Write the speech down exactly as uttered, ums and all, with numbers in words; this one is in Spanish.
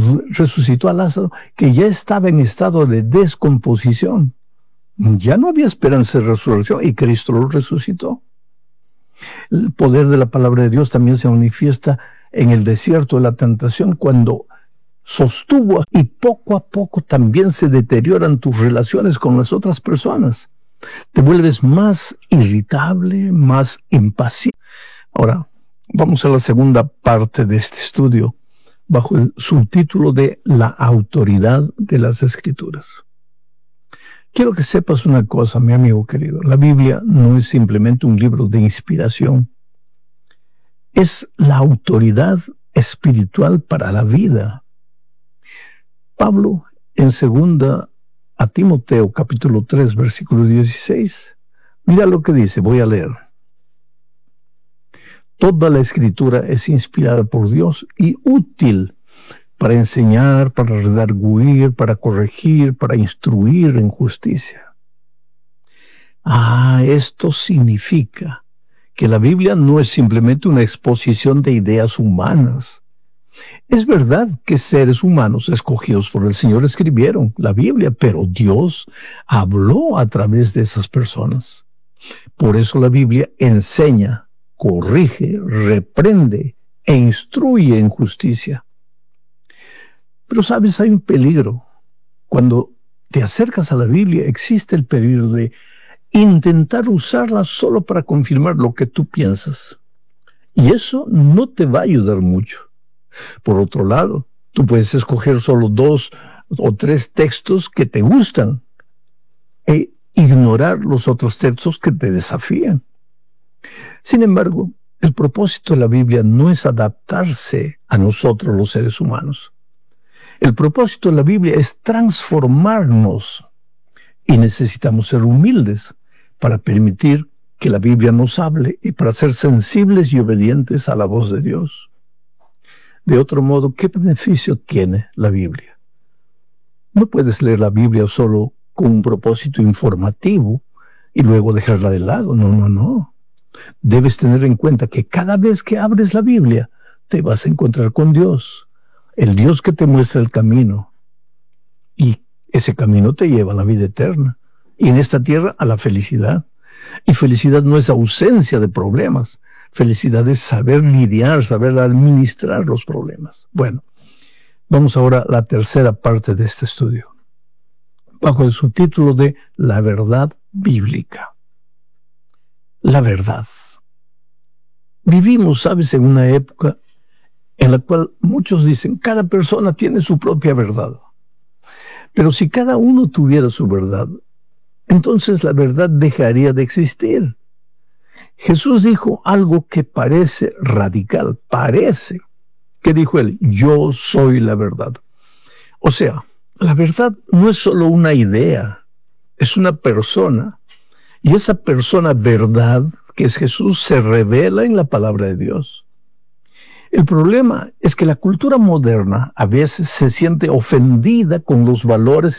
resucitó a Lázaro, que ya estaba en estado de descomposición. Ya no había esperanza de resurrección y Cristo lo resucitó. El poder de la palabra de Dios también se manifiesta en el desierto de la tentación, cuando sostuvo y poco a poco también se deterioran tus relaciones con las otras personas. Te vuelves más irritable, más impaciente. Ahora, vamos a la segunda parte de este estudio, bajo el subtítulo de la autoridad de las Escrituras. Quiero que sepas una cosa, mi amigo querido. La Biblia no es simplemente un libro de inspiración. Es la autoridad espiritual para la vida. Pablo, en segunda a Timoteo, capítulo tres, versículo dieciséis, mira lo que dice, voy a leer. Toda la Escritura es inspirada por Dios y útil para enseñar, para redarguir, para corregir, para instruir en justicia. Ah, esto significa que la Biblia no es simplemente una exposición de ideas humanas. Es verdad que seres humanos escogidos por el Señor escribieron la Biblia, pero Dios habló a través de esas personas. Por eso la Biblia enseña, corrige, reprende e instruye en justicia. Pero sabes, hay un peligro. Cuando te acercas a la Biblia, existe el peligro de intentar usarla solo para confirmar lo que tú piensas. Y eso no te va a ayudar mucho. Por otro lado, tú puedes escoger solo dos o tres textos que te gustan e ignorar los otros textos que te desafían. Sin embargo, el propósito de la Biblia no es adaptarse a nosotros los seres humanos. El propósito de la Biblia es transformarnos y necesitamos ser humildes para permitir que la Biblia nos hable y para ser sensibles y obedientes a la voz de Dios. De otro modo, ¿qué beneficio tiene la Biblia? No puedes leer la Biblia solo con un propósito informativo y luego dejarla de lado. No, no, no. Debes tener en cuenta que cada vez que abres la Biblia, te vas a encontrar con Dios. El Dios que te muestra el camino. Y ese camino te lleva a la vida eterna. Y en esta tierra a la felicidad. Y felicidad no es ausencia de problemas. Felicidad es saber lidiar, saber administrar los problemas. Bueno, vamos ahora a la tercera parte de este estudio. Bajo el subtítulo de la verdad bíblica. La verdad. Vivimos, sabes, en una época en la cual muchos dicen, cada persona tiene su propia verdad. Pero si cada uno tuviera su verdad, entonces la verdad dejaría de existir. Jesús dijo algo que parece radical, parece. ¿Qué dijo él? Yo soy la verdad. O sea, la verdad no es solo una idea, es una persona. Y esa persona verdad, que es Jesús, se revela en la palabra de Dios. El problema es que la cultura moderna a veces se siente ofendida con los valores